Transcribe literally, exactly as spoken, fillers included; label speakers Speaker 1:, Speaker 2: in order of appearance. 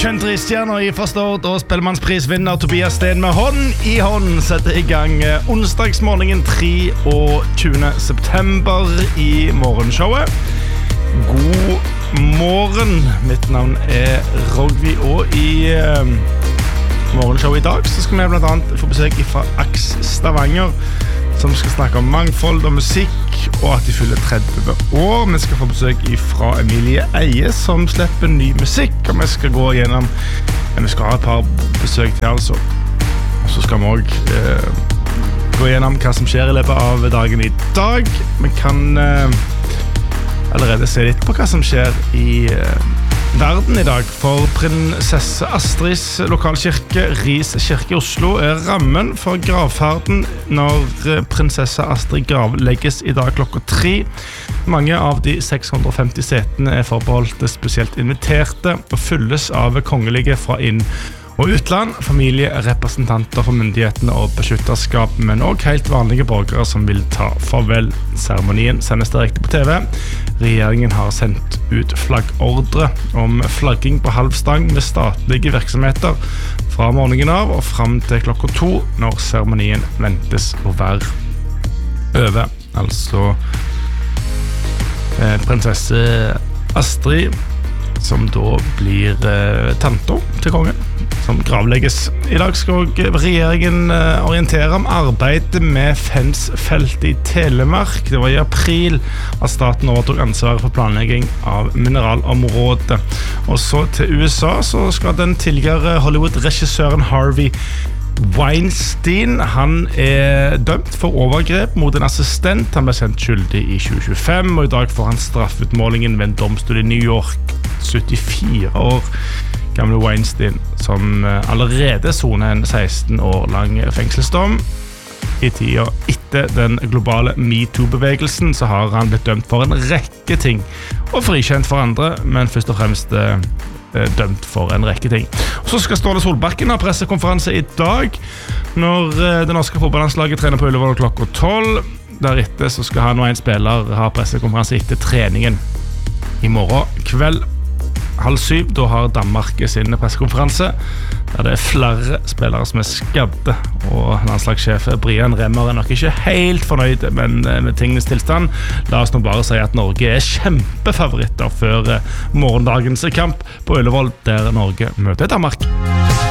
Speaker 1: Countrystjerner fra Stord og Spellemannsprisvinner Tobias Steen med hånd i hånd setter i gang onsdagsmorgenen treogtyvende september i morgenshowet. God morgen, mitt navn er Rogvi, og i uh, morgenshowet i dag så skal vi blant annet få besøk fra Aks Stavanger, som skal snakke om mangfold og musikk, og at de fyller tretti år. Vi skal få besøk fra Emilie Eie, som slipper ny musikk, og vi skal gå gjennom, ja, vi skal ha et par besøk til altså. Og så skal vi også eh, gå gjennom hva som skjer i løpet av dagen i dag. Vi kan eh, allerede se litt på hva som skjer i eh, verden i dag, for prinsesse Astrids lokalkirke, Ris kirke i Oslo, er rammen for gravferden når prinsesse Astrid gravlegges i dag klokka tre. Mange av de seks hundre og femti setene er forbeholdt spesielt inviterte og fylles av kongelige fra inn- og utland, familierepresentanter for myndighetene og beskytterskap, men også helt vanlige borgere som vil ta farvel. Seremonien sendes direkte på T V. Regjeringen har sendt ut flaggordre om flagging på halvstang ved statlige virksomheter fra morgenen av og frem til klokka to, når seremonien ventes å være over. Altså eh, prinsesse Astrid, som da blir eh, tanto til kongen, som gravlegges. I dag skal regjeringen orientere om arbeidet med Fensfeltet i Telemark. Det var i april at staten overtok ansvaret for planlegging av mineralområdet. Og så til U S A så skal den tidligere Hollywood-regissøren Harvey Weinstein, han er dømt for overgrep mot en assistent. Han ble sendt skyldig i tjue tjuefem, og i dag får han straffutmålingen ved en domstol i New York. syttifire år gamle Weinstein, som allerede soner en seksten år lang fengselsdom. I tida etter den globale MeToo-bevegelsen så har han blitt dømt for en rekke ting, og frikjent for andre, men først og fremst eh, dømt for en rekke ting. Og så skal Ståle Solbakken ha pressekonferanse i dag, når eh, det norske fotballandslaget trener på Ullevål klokka tolv. Deretter så skal han og en spiller ha pressekonferanse etter treningen i morgen kveld. Halv syv, da har Danmark sin pressekonferanse, der det er flere spillere som er skadde, og landslagssjef Brian Remmer er nok ikke helt fornøyd men med tingenes tilstand. La oss nå bare si at Norge er kjempefavoritter før morgendagens kamp på Ullevål, der Norge møter Danmark.